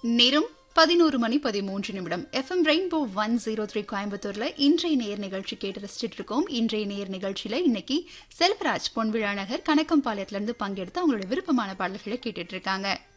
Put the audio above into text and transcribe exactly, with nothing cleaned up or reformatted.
நேரம் பதினோரு மணி பதிமூன்று நிமிடம். FM rainbow one zero three கோயம்புத்தூர்ல இன்றைய நேர் நிகழ்ச்சி கேட்டு ரசிச்சுட்டு இருக்கோம். இன்றைய நேர் நிகழ்ச்சியில இன்னைக்கு செல்வராஜ் பொன்விழா நகர் கணக்கம்பாளையத்துல இருந்து பங்கெடுத்து அவங்களோட விருப்பமான பாடல்களை கேட்டுட்டு இருக்காங்க.